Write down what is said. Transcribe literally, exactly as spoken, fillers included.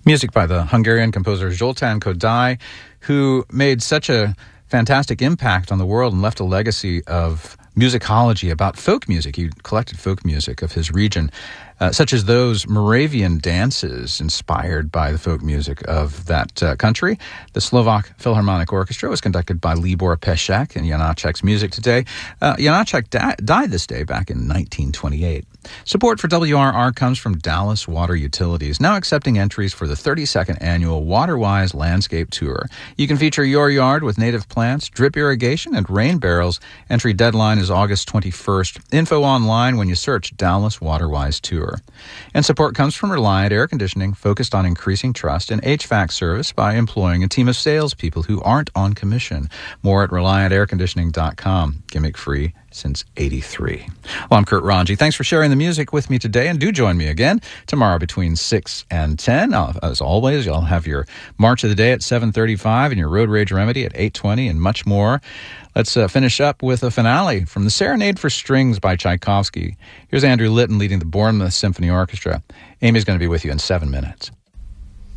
Music by the Hungarian composer Zoltán Kodály, who made such a fantastic impact on the world and left a legacy of musicology about folk music. He collected folk music of his region, uh, such as those Moravian dances inspired by the folk music of that uh, country. The Slovak Philharmonic Orchestra was conducted by Libor Pešek in Janáček's music today. Uh, Janáček di- died this day back in nineteen twenty-eight. Support for W R R comes from Dallas Water Utilities, now accepting entries for the thirty-second annual WaterWise Landscape Tour. You can feature your yard with native plants, drip irrigation, and rain barrels. Entry deadline is August twenty-first. Info online when you search Dallas WaterWise Tour. And support comes from Reliant Air Conditioning, focused on increasing trust in H V A C service by employing a team of salespeople who aren't on commission. More at reliant air conditioning dot com. Gimmick free since eighty-three. Well, I'm Kurt Ranji. Thanks for sharing the music with me today, and do join me again tomorrow between six and ten. Uh, as always, you'll have your March of the Day at seven thirty-five and your Road Rage Remedy at eight twenty and much more. Let's uh, finish up with a finale from the Serenade for Strings by Tchaikovsky. Here's Andrew Litton leading the Bournemouth Symphony Orchestra. Amy's going to be with you in seven minutes.